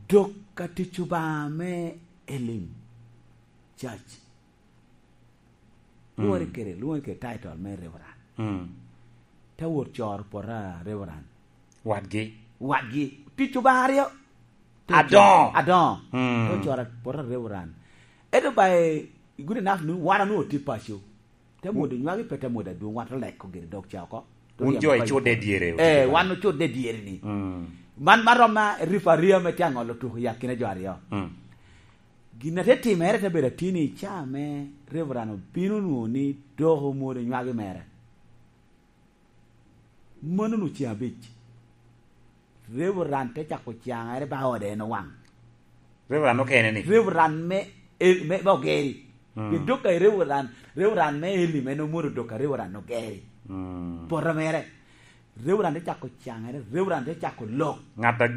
Dok katichuba me elim church. Luon ke title me reverend. Ta wot chor pora reverend. Wadgi. Tichuba rio. Adon. To chor pora reverend. Edo by good enough nu wana nu tipasho. Ta mo de nyagi peta mo da du wat lek ko gir dok chako. Unjo cho de diere. Wanu cho de diere ni. Man maroma rifaria me tiango lo tu yakine jwario. Gina teti mere te bere tini cha me reverano pinu nu ni doho mo de nyagi mere. Monu nu chia bich. Reverant te chako chianga ere ba ode no wang. Reverano kene ni. Reverant me ba geri. Ke doka reverant me eli me no muru doka reverant no geri. Porra mere. Reverend te chako chianga ere reverend te chako lo. Ngata